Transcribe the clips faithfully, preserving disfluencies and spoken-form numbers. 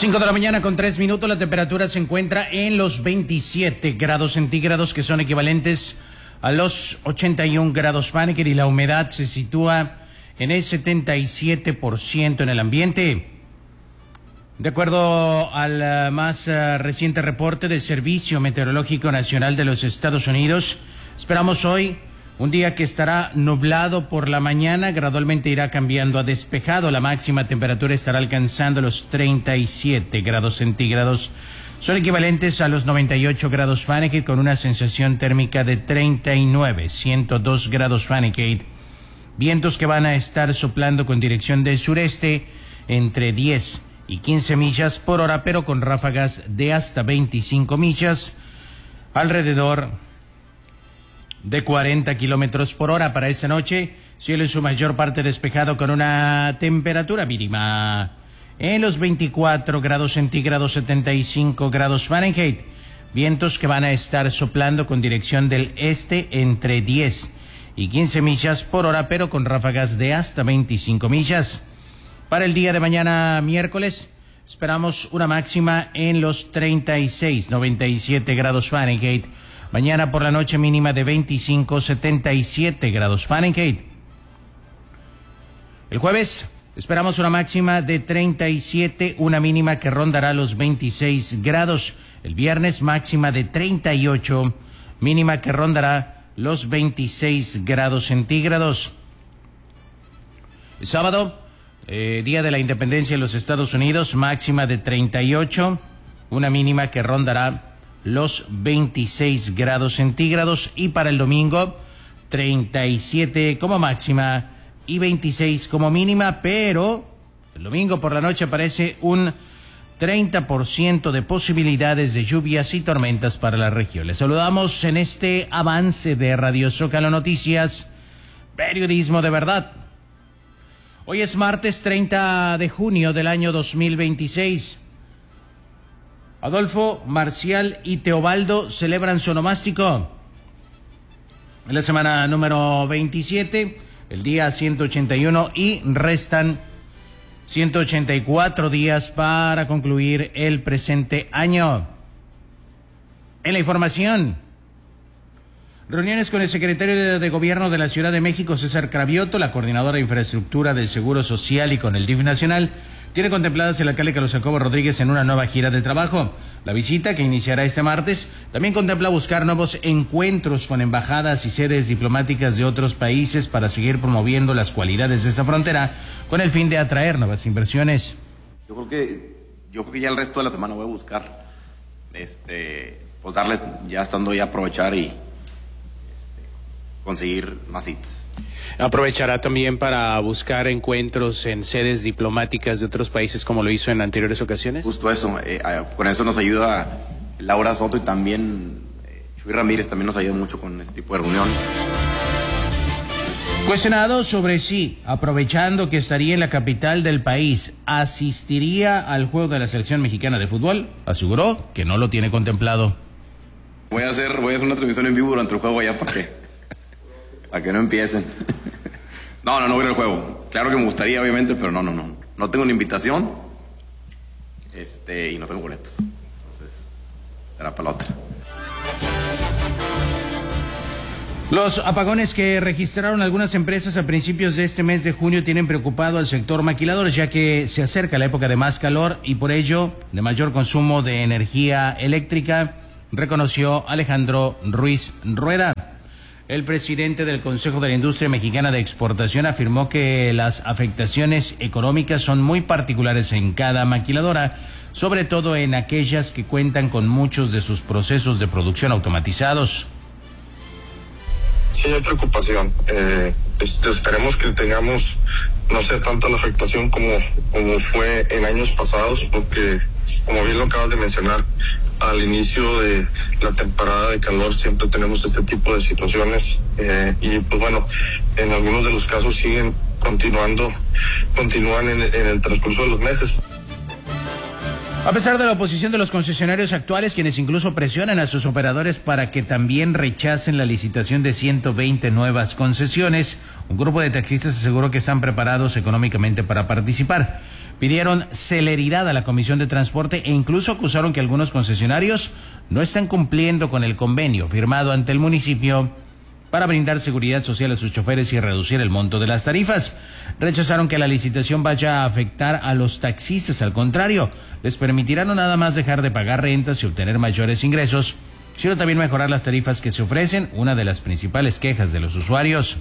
cinco de la mañana con tres minutos, la temperatura se encuentra en los veintisiete grados centígrados, que son equivalentes a los ochenta y un grados Fahrenheit, y la humedad se sitúa en el setenta y siete por ciento en el ambiente. De acuerdo al uh, más uh, reciente reporte del Servicio Meteorológico Nacional de los Estados Unidos, esperamos hoy un día que estará nublado por la mañana, gradualmente irá cambiando a despejado. La máxima temperatura estará alcanzando los treinta y siete grados centígrados. Son equivalentes a los noventa y ocho grados Fahrenheit, con una sensación térmica de treinta y nueve, ciento dos grados Fahrenheit. Vientos que van a estar soplando con dirección del sureste entre diez y quince millas por hora, pero con ráfagas de hasta veinticinco millas, alrededor de cuarenta kilómetros por hora. Para esta noche, cielo en su mayor parte despejado, con una temperatura mínima en los veinticuatro grados centígrados, setenta y cinco grados Fahrenheit. Vientos que van a estar soplando con dirección del este entre diez y quince millas por hora, pero con ráfagas de hasta veinticinco millas. Para el día de mañana, miércoles, esperamos una máxima en los treinta y seis, noventa y siete grados Fahrenheit. Mañana por la noche, mínima de veinticinco, setenta y siete grados Fahrenheit. El jueves esperamos una máxima de treinta y siete, una mínima que rondará los veintiséis grados. El viernes, máxima de treinta y ocho, mínima que rondará los veintiséis grados centígrados. El sábado, eh, Día de la Independencia de los Estados Unidos, máxima de treinta y ocho, una mínima que rondará los veintiséis grados centígrados. Y para el domingo, treinta y siete como máxima y veintiséis como mínima, pero el domingo por la noche aparece un treinta por ciento de posibilidades de lluvias y tormentas para la región. Les saludamos en este avance de Radio Zócalo Noticias, periodismo de verdad. Hoy es martes treinta de junio del año dos mil veintiséis. Adolfo, Marcial y Teobaldo celebran su onomástico. En la semana número veintisiete, el día ciento ochenta y uno, y restan ciento ochenta y cuatro días para concluir el presente año. En la información, reuniones con el secretario de, de Gobierno de la Ciudad de México, César Cravioto, la coordinadora de infraestructura del Seguro Social, y con el D I F nacional. Tiene contempladas el alcalde Carlos Jacobo Rodríguez en una nueva gira de trabajo. La visita, que iniciará este martes, también contempla buscar nuevos encuentros con embajadas y sedes diplomáticas de otros países para seguir promoviendo las cualidades de esta frontera, con el fin de atraer nuevas inversiones. Yo creo que, yo creo que ya el resto de la semana voy a buscar, este, pues darle, ya estando ya aprovechar y este, conseguir más citas. Aprovechará también para buscar encuentros en sedes diplomáticas de otros países, como lo hizo en anteriores ocasiones. Justo eso, eh, eh, con eso nos ayuda Laura Soto, y también eh, Chuy Ramírez también nos ayuda mucho con este tipo de reuniones. Cuestionado sobre si, aprovechando que estaría en la capital del país, asistiría al juego de la selección mexicana de fútbol, aseguró que no lo tiene contemplado. Voy a hacer, voy a hacer una transmisión en vivo durante el juego allá para que, para que no empiecen. No, no, no voy al juego. Claro que me gustaría, obviamente, pero no, no, no. No tengo una invitación, este, y no tengo boletos. Entonces, será para la otra. Los apagones que registraron algunas empresas a principios de este mes de junio tienen preocupado al sector maquilador, ya que se acerca la época de más calor y por ello de mayor consumo de energía eléctrica, reconoció Alejandro Ruiz Rueda. El presidente del Consejo de la Industria Mexicana de Exportación afirmó que las afectaciones económicas son muy particulares en cada maquiladora, sobre todo en aquellas que cuentan con muchos de sus procesos de producción automatizados. Sí, hay preocupación. Eh, este, esperemos que tengamos, no sea tanta la afectación como, como fue en años pasados, porque, como bien lo acabas de mencionar, al inicio de la temporada de calor siempre tenemos este tipo de situaciones, eh, y pues bueno, en algunos de los casos siguen continuando, continúan en, en el transcurso de los meses. A pesar de la oposición de los concesionarios actuales, quienes incluso presionan a sus operadores para que también rechacen la licitación de ciento veinte nuevas concesiones, Un grupo de taxistas aseguró que están preparados económicamente para participar. Pidieron celeridad a la Comisión de Transporte e incluso acusaron que algunos concesionarios no están cumpliendo con el convenio firmado ante el municipio para brindar seguridad social a sus choferes y reducir el monto de las tarifas. Rechazaron que la licitación vaya a afectar a los taxistas, al contrario, les permitirá no nada más dejar de pagar rentas y obtener mayores ingresos, sino también mejorar las tarifas que se ofrecen, una de las principales quejas de los usuarios.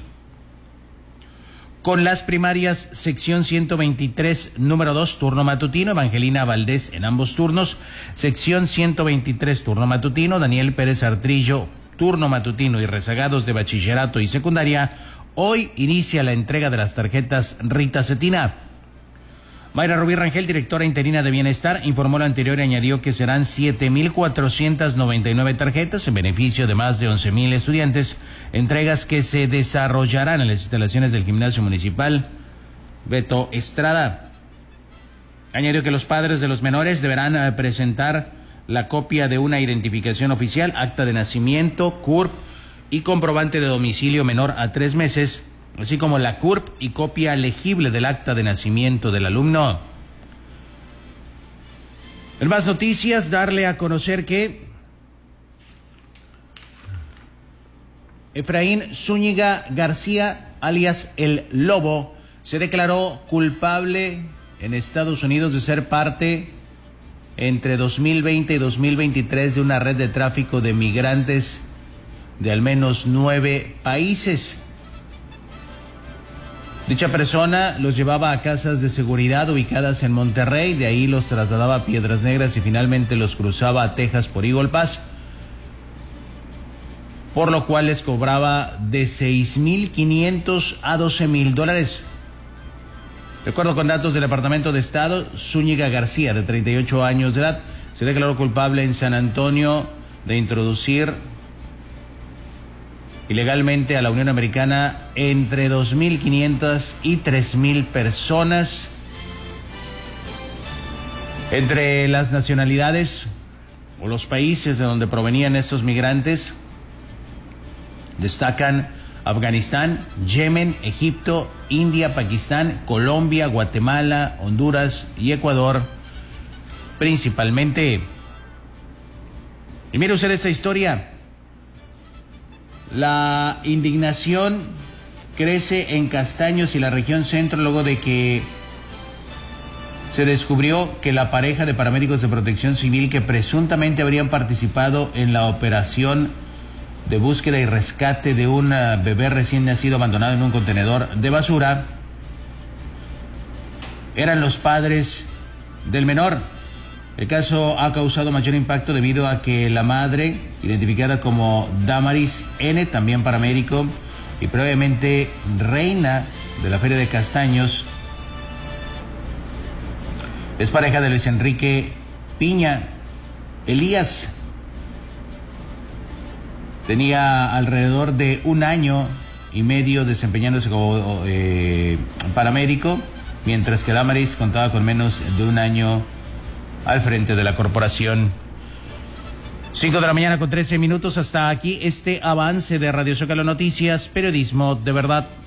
Con las primarias, sección ciento veintitrés, número dos, turno matutino, Evangelina Valdés en ambos turnos. Sección ciento veintitrés, turno matutino, Daniel Pérez Artrillo, turno matutino y rezagados de bachillerato y secundaria. Hoy inicia la entrega de las tarjetas Rita Cetina. Mayra Rubí Rangel, directora interina de Bienestar, informó lo anterior y añadió que serán siete mil cuatrocientas noventa y nueve tarjetas en beneficio de más de once mil estudiantes, entregas que se desarrollarán en las instalaciones del gimnasio municipal Beto Estrada. Añadió que los padres de los menores deberán eh, presentar la copia de una identificación oficial, acta de nacimiento, C U R P y comprobante de domicilio menor a tres meses, así como la C U R P y copia legible del acta de nacimiento del alumno. En más noticias, darle a conocer que Efraín Zúñiga García, alias El Lobo, se declaró culpable en Estados Unidos de ser parte entre dos mil veinte y dos mil veintitrés de una red de tráfico de migrantes de al menos nueve países. Dicha persona los llevaba a casas de seguridad ubicadas en Monterrey, de ahí los trasladaba a Piedras Negras y finalmente los cruzaba a Texas por Eagle Pass, por lo cual les cobraba de seis mil quinientos a doce mil dólares. De acuerdo con datos del Departamento de Estado, Zúñiga García, de treinta y ocho años de edad, se declaró culpable en San Antonio de introducir ilegalmente a la Unión Americana entre dos mil quinientas y tres mil personas. Entre las nacionalidades o los países de donde provenían estos migrantes destacan Afganistán, Yemen, Egipto, India, Pakistán, Colombia, Guatemala, Honduras y Ecuador, principalmente. Y mire usted esta historia. La indignación crece en Castaños y la región centro luego de que se descubrió que la pareja de paramédicos de protección civil que presuntamente habrían participado en la operación de búsqueda y rescate de un bebé recién nacido abandonado en un contenedor de basura eran los padres del menor. El caso ha causado mayor impacto debido a que la madre, identificada como Damaris N., también paramédico, y previamente reina de la Feria de Castaños, es pareja de Luis Enrique Piña Elías. Tenía alrededor de un año y medio desempeñándose como eh, paramédico, mientras que Damaris contaba con menos de un año al frente de la corporación. cinco de la mañana con trece minutos. Hasta aquí este avance de Radio Zócalo Noticias, periodismo de verdad.